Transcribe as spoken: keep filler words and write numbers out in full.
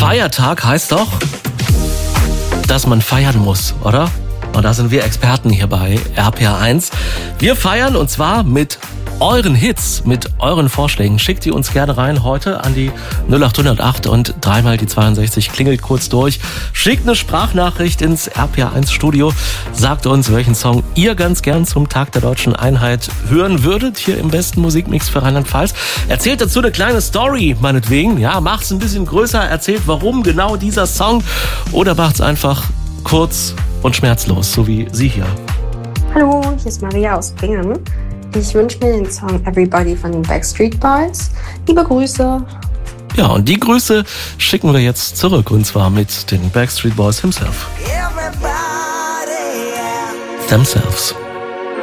Feiertag heißt doch, dass man feiern muss, oder? Und da sind wir Experten hier bei R P R eins. Wir feiern und zwar mit euren Hits, mit euren Vorschlägen. Schickt die uns gerne rein heute an die null acht null acht und dreimal die zweiundsechzig. Klingelt kurz durch. Schickt eine Sprachnachricht ins R P R eins Studio. Sagt uns, welchen Song ihr ganz gern zum Tag der Deutschen Einheit hören würdet. Hier im besten Musikmix für Rheinland-Pfalz. Erzählt dazu eine kleine Story, meinetwegen. Ja, macht's ein bisschen größer. Erzählt, warum genau dieser Song. Oder macht's einfach kurz und schmerzlos, so wie sie hier. Hallo, hier ist Maria aus Bingen. Ich wünsche mir den Song Everybody von den Backstreet Boys. Liebe Grüße. Ja, und die Grüße schicken wir jetzt zurück, und zwar mit den Backstreet Boys himself. Themselves.